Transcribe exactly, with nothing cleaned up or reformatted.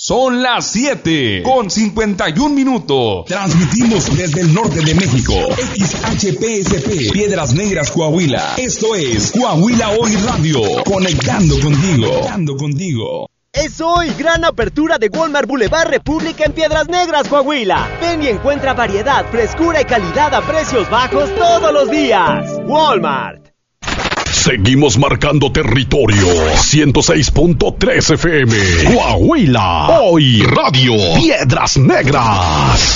Son las siete con cincuenta y un minutos. Transmitimos desde el norte de México. X H P S P, Piedras Negras, Coahuila. Esto es Coahuila Hoy Radio. Conectando contigo. Conectando contigo. Es hoy gran apertura de Walmart Boulevard República en Piedras Negras, Coahuila. Ven y encuentra variedad, frescura y calidad a precios bajos todos los días. Walmart. Seguimos marcando territorio. ciento seis punto tres F M. Coahuila Hoy Radio. Piedras Negras.